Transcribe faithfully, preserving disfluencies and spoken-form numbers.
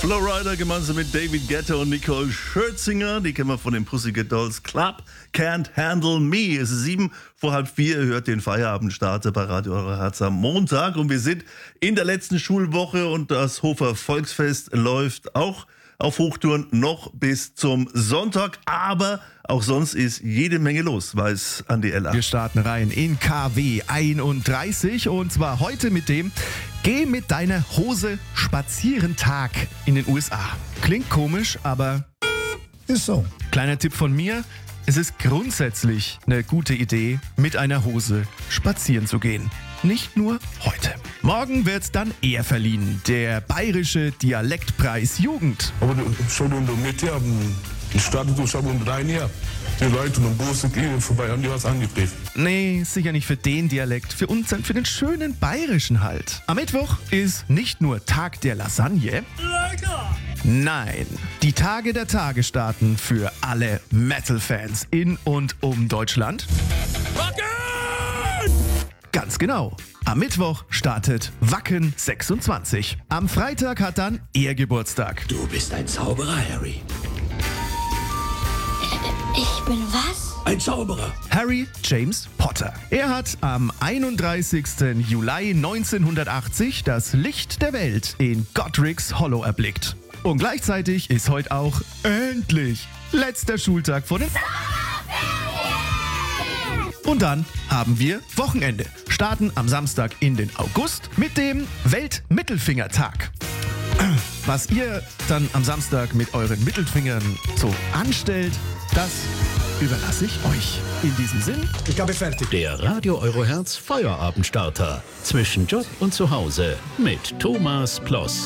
Flowrider gemeinsam mit David Guetta und Nicole Scherzinger, die kennen wir von den Pussycat Dolls Club, Can't Handle Me. Es ist sieben vor halb vier, ihr hört den Feierabendstarter bei Radio Eure Herz am Montag und wir sind in der letzten Schulwoche und das Hofer Volksfest läuft auch auf Hochtouren noch bis zum Sonntag, aber auch sonst ist jede Menge los, weiß Andi Eller. Wir starten rein in K W einunddreißig und zwar heute mit dem Geh mit deiner Hose spazieren Tag in den U S A. Klingt komisch, aber Ist so. kleiner Tipp von mir, es ist grundsätzlich eine gute Idee, mit einer Hose spazieren zu gehen. Nicht nur heute. Morgen wird's dann eher verliehen, der Bayerische Dialektpreis Jugend. Aber schon unter Mitte haben, ich starte schon unter rein hier. Die Leute und Busse gehen vorbei, haben die was angegriffen. Nee, sicher nicht für den Dialekt, für uns, für den schönen Bayerischen halt. Am Mittwoch ist nicht nur Tag der Lasagne. Lecker! Nein, die Tage der Tage starten für alle Metal-Fans in und um Deutschland. Wacken! Ganz genau. Am Mittwoch startet Wacken sechsundzwanzig. Am Freitag hat dann er Geburtstag. Du bist ein Zauberer, Harry. Ich bin was? Ein Zauberer. Harry James Potter. Er hat am einunddreißigsten Juli neunzehnhundertachtzig das Licht der Welt in Godric's Hollow erblickt. Und gleichzeitig ist heute auch endlich letzter Schultag vor den Und dann haben wir Wochenende. Starten am Samstag in den August mit dem Weltmittelfingertag. Was ihr dann am Samstag mit euren Mittelfingern so anstellt, das überlasse ich euch. In diesem Sinn, Ich habe fertig. Der Radio Euro Herz Feierabendstarter. Zwischen Job und Zuhause mit Thomas Ploss.